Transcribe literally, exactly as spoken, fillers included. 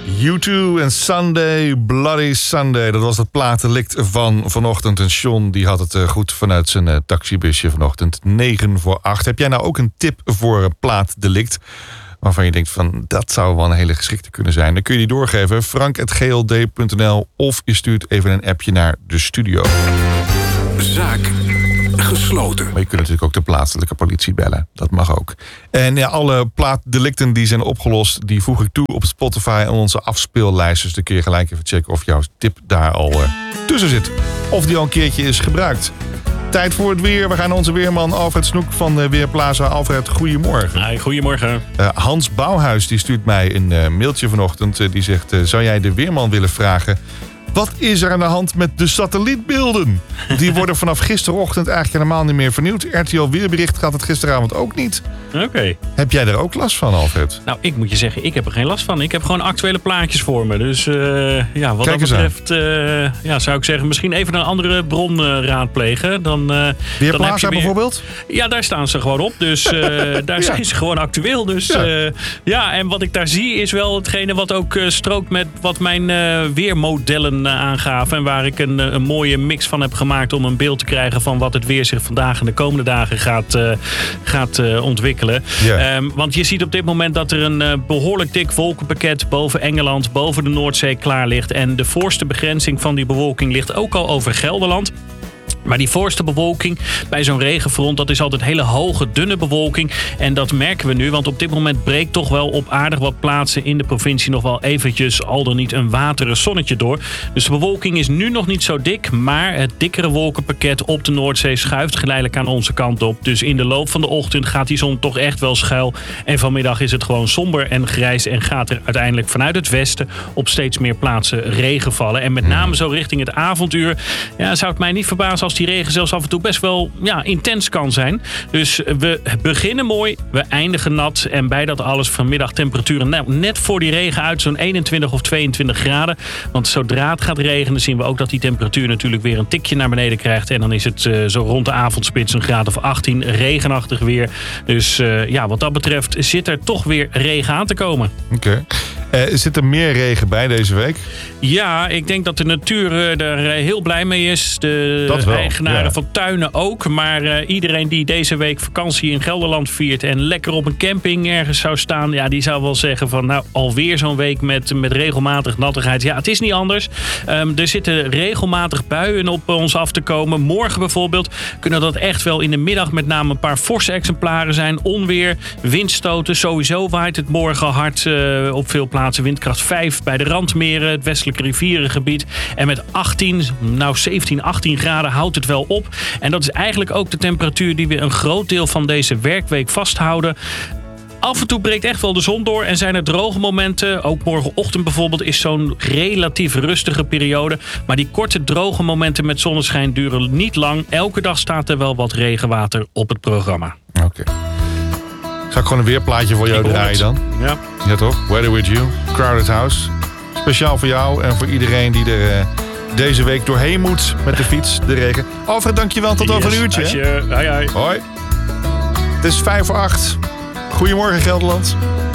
U twee en Sunday, Bloody Sunday. Dat was het plaatdelict van vanochtend. En John die had het goed vanuit zijn uh, taxibusje vanochtend. negen voor acht. Heb jij nou ook een tip voor een plaatdelict waarvan je denkt van dat zou wel een hele geschikte kunnen zijn? Dan kun je die doorgeven. frank at g l d punt n l of je stuurt even een appje naar de studio. Zaak gesloten. Maar je kunt natuurlijk ook de plaatselijke politie bellen. Dat mag ook. En ja, alle plaatdelicten die zijn opgelost, die voeg ik toe op Spotify en onze afspeellijst. Dus dan kun je gelijk even checken of jouw tip daar al uh, tussen zit. Of die al een keertje is gebruikt. Tijd voor het weer. We gaan naar onze weerman Alfred Snoek van uh, Weerplaza. Alfred, goedemorgen. Hi, goedemorgen. Uh, Hans Bouwhuis die stuurt mij een uh, mailtje vanochtend. Uh, die zegt, uh, zou jij de weerman willen vragen: wat is er aan de hand met de satellietbeelden? Die worden vanaf gisterochtend eigenlijk helemaal niet meer vernieuwd. R T L Weerbericht gaat het gisteravond ook niet. Oké. Okay. Heb jij er ook last van, Alfred? Nou, ik moet je zeggen, ik heb er geen last van. Ik heb gewoon actuele plaatjes voor me. Dus uh, ja, wat Kijk dat betreft uh, ja, zou ik zeggen, misschien even een andere bron uh, raadplegen. Dan, uh, Weerplaza dan weer... bijvoorbeeld? Ja, daar staan ze gewoon op. Dus uh, daar ja. zijn ze gewoon actueel. Dus ja. Uh, ja, en wat ik daar zie is wel hetgene wat ook uh, strookt met wat mijn uh, weermodellen uh, aangaven. En waar ik een, een mooie mix van heb gemaakt om een beeld te krijgen van wat het weer zich vandaag en de komende dagen gaat, uh, gaat uh, ontwikkelen. Yeah. Um, want je ziet op dit moment dat er een uh, behoorlijk dik wolkenpakket boven Engeland, boven de Noordzee klaar ligt. En de voorste begrenzing van die bewolking ligt ook al over Gelderland. Maar die voorste bewolking bij zo'n regenfront, dat is altijd hele hoge, dunne bewolking. En dat merken we nu, want op dit moment breekt toch wel op aardig wat plaatsen in de provincie nog wel eventjes, al dan niet een wateren zonnetje door. Dus de bewolking is nu nog niet zo dik, maar het dikkere wolkenpakket op de Noordzee schuift geleidelijk aan onze kant op. Dus in de loop van de ochtend gaat die zon toch echt wel schuil. En vanmiddag is het gewoon somber en grijs en gaat er uiteindelijk vanuit het westen op steeds meer plaatsen regen vallen. En met name zo richting het avonduur, ja, zou het mij niet verbazen als die regen zelfs af en toe best wel ja, intens kan zijn. Dus we beginnen mooi, we eindigen nat. En bij dat alles vanmiddag temperaturen nou, net voor die regen uit zo'n eenentwintig of tweeëntwintig graden. Want zodra het gaat regenen zien we ook dat die temperatuur natuurlijk weer een tikje naar beneden krijgt. En dan is het uh, zo rond de avondspits een graad of achttien, regenachtig weer. Dus uh, ja, wat dat betreft zit er toch weer regen aan te komen. Oké. Okay. Uh, zit er meer regen bij deze week? Ja, ik denk dat de natuur uh, er uh, heel blij mee is. De eigenaren ja. van tuinen ook. Maar uh, iedereen die deze week vakantie in Gelderland viert en lekker op een camping ergens zou staan, ja, die zou wel zeggen van nou, alweer zo'n week met, met regelmatig nattigheid. Ja, het is niet anders. Um, er zitten regelmatig buien op ons af te komen. Morgen bijvoorbeeld kunnen dat echt wel in de middag met name een paar forse exemplaren zijn. Onweer, windstoten. Sowieso waait het morgen hard uh, op veel plaatsen. Windkracht vijf bij de randmeren, het westelijke rivierengebied. En met achttien, nou zeventien, achttien graden houdt het wel op. En dat is eigenlijk ook de temperatuur die we een groot deel van deze werkweek vasthouden. Af en toe breekt echt wel de zon door en zijn er droge momenten. Ook morgenochtend bijvoorbeeld is zo'n relatief rustige periode. Maar die korte droge momenten met zonneschijn duren niet lang. Elke dag staat er wel wat regenwater op het programma. Oké. Okay. Zal ik gewoon een weerplaatje voor jou draaien dan? Ja. Ja toch? Weather With You, Crowded House. Speciaal voor jou en voor iedereen die er uh, deze week doorheen moet met de fiets, de regen. Alfred, dankjewel. Tot over yes, een uurtje. Hoi, hoi. Hoi. Het is vijf voor acht. Goedemorgen Gelderland.